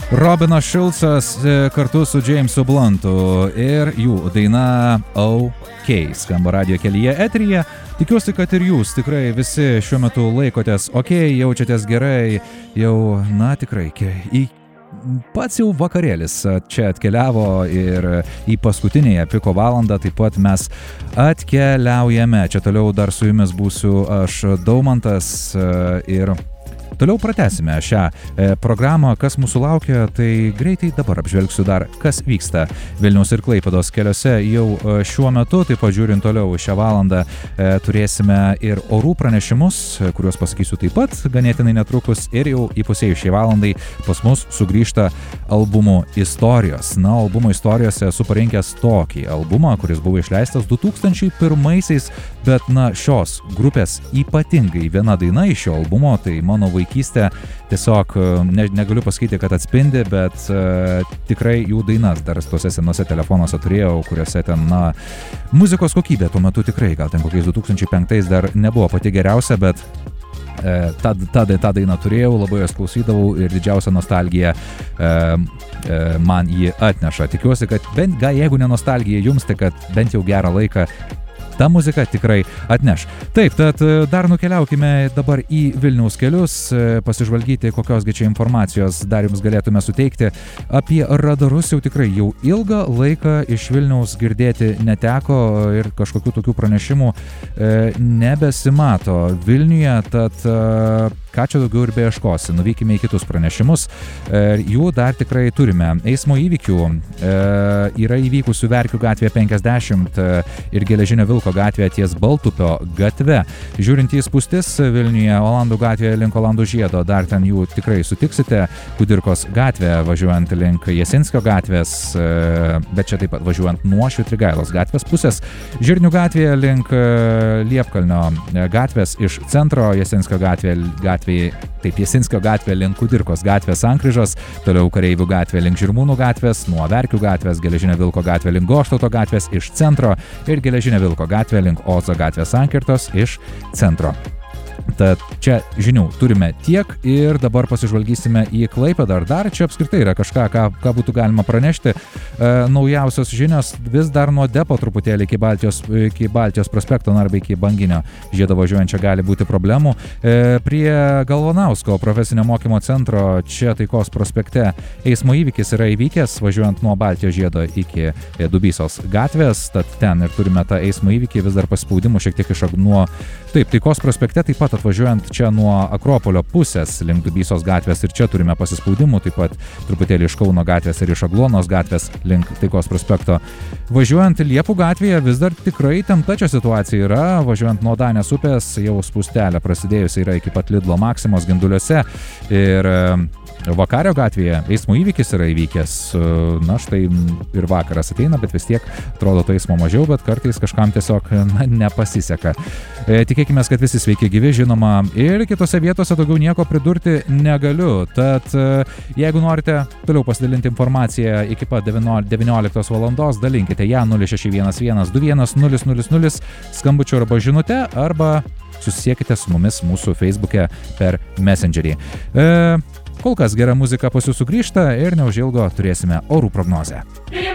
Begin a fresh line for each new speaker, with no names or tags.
Robinas Šulcas kartu su Jamesu Bluntu ir jų daina OK skamba radijo kelyje eteryje. Tikiuosi, kad ir jūs tikrai visi šiuo metu laikotės OK, jaučiatės gerai, jau, na tikrai, pats jau vakarėlis čia atkeliavo ir į paskutinėje piko valandą taip pat mes atkeliaujame. Čia toliau dar su jumis būsiu aš, Daumantas, ir toliau pratęsime šią programą, kas mūsų laukia, tai greitai dabar apžvelgsiu dar, kas vyksta Vilniaus ir Klaipėdos keliuose jau šiuo metu, taip pat žiūrint toliau šią valandą turėsime ir orų pranešimus, kuriuos pasakysiu taip pat ganėtinai netrukus ir jau įpusėjus šiai valandai pas mus sugrįžta albumų istorijos. Na, albumo istorijose esu parinkęs tokį albumą, kuris buvo išleistas 2001-aisiais, bet na, šios grupės ypatingai viena daina iš šio albumo, tai mano vaikystė tiesiog negaliu pasakyti, kad atspindi, bet tikrai jų dainas dar tuose senuose telefonuose turėjau, kuriuose ten, na, muzikos kokybė tuo metu tikrai, gal ten kokiais 2005 dar nebuvo pati geriausia, bet tą dainą turėjau, labai jos klausydavau ir didžiausia nostalgija man jį atneša. Tikiuosi, kad bent, jeigu ne nostalgija jums, tai kad bent jau gerą laiką ta muzika tikrai atneš. Taip, tad dar nukeliaukime dabar į Vilniaus kelius, pasižvalgyti, kokiosgi čia informacijos dar jums galėtume suteikti. Apie radarus jau tikrai jau ilgą laiką iš Vilniaus girdėti neteko ir kažkokių tokių pranešimų nebesimato Vilniuje, tad ką čia daugiau ir beieškosi. Nuvykime į kitus pranešimus. Jų dar tikrai turime. Eismo įvykių yra įvykusių Verkių gatvėje 50 ir Geležinio Vilko gatvėje ties Baltupio gatve. Žiūrint į spūstis Vilniuje, Olandų gatvėje link Olandų žiedo, dar ten jų tikrai sutiksite. Kudirkos gatvė važiuojant link Jasinskio gatvės, bet čia taip pat važiuojant nuo Švitrigailos gatvės pusės. Žirnių gatvėje link Liepkalnio gatvės iš centro, Jasinskio Jasinskio gatvė link Kudirkos gatvės sankryžos, toliau Kareivių gatvė link Žirmūnų gatvės, nuo Verkių gatvės, Geležinio Vilko gatvė link Goštauto gatvės iš centro ir Geležinio Vilko gatvė link Ozo gatvės sankirtos iš centro. Tad čia žinių turime tiek ir dabar pasižvalgysime į Klaipėdą. Dar čia apskritai yra kažką, ką būtų galima pranešti. Naujausios žinios vis dar nuo depo truputėlį iki Baltijos prospekto arba iki Banginio žiedo važiuojančio gali būti problemų. Prie Galvanausko profesinio mokymo centro čia Taikos prospekte eismo įvykis yra įvykęs važiuojant nuo Baltijos žiedo iki Dubysos gatvės. Tad ten ir turime tą eismo įvykį, vis dar paspaudimų šiek tiek nuo Taikos prospekte, taip pat atvažiuojant čia nuo Akropolio pusės link Dubysos gatvės ir čia turime pasispaudimų, taip pat truputėlį iš Kauno gatvės ir iš Agluonos gatvės link Taikos prospekto. Važiuojant Liepų gatvėje vis dar tikrai įtempta čia situacija yra, važiuojant nuo Danės upės jau spūstelė prasidėjusi yra iki pat Lidlo Maksimos Ginduliuose ir Vakario gatvėje eismo įvykis yra įvykęs. Na štai ir vakaras ateina, bet vis tiek atrodo to eismo mažiau, bet kartais kažkam tiesiog nepasiseka. Tikėkime, kad visi sveiki gyvi, žinoma, ir kitose vietose daugiau nieko pridurti negaliu. Tad jeigu norite toliau pasidalinti informaciją iki pat 19 valandos, dalinkite ją 0611 21 000 skambučiu arba žinute, arba susisiekite su mumis mūsų Facebook'e per Messengerį. Kol kas gera muzika pas jūsų sugrįžta ir neužilgo turėsime orų prognozę.